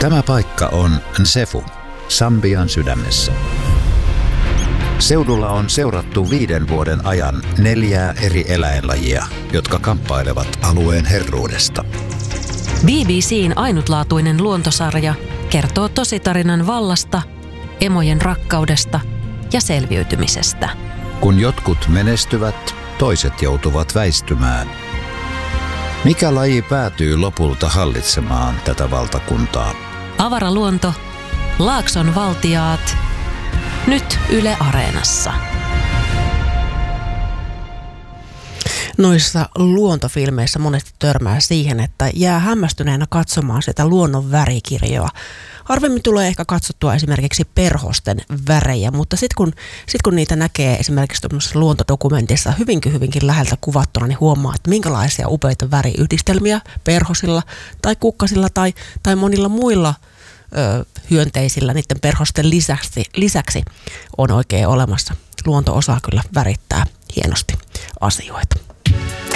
Tämä paikka on Nsefu, Sambian sydämessä. Seudulla on seurattu 5 vuoden ajan 4 eri eläinlajia, jotka kamppailevat alueen herruudesta. BBC:n ainutlaatuinen luontosarja kertoo tositarinan vallasta, emojen rakkaudesta ja selviytymisestä. Kun jotkut menestyvät, toiset joutuvat väistymään. Mikä laji päätyy lopulta hallitsemaan tätä valtakuntaa? Avaraluonto, Laakson valtiaat, nyt Yle Areenassa. Noissa luontofilmeissä monesti törmää siihen, että jää hämmästyneenä katsomaan sitä luonnon värikirjoa. Harvemmin tulee ehkä katsottua esimerkiksi perhosten värejä, mutta sitten kun niitä näkee esimerkiksi tuollaisessa luontodokumentissa hyvinkin läheltä kuvattuna, niin huomaa, että minkälaisia upeita väriyhdistelmiä perhosilla tai kukkasilla tai monilla muilla hyönteisillä niiden perhosten lisäksi on oikein olemassa. Luonto osaa kyllä värittää hienosti asioita.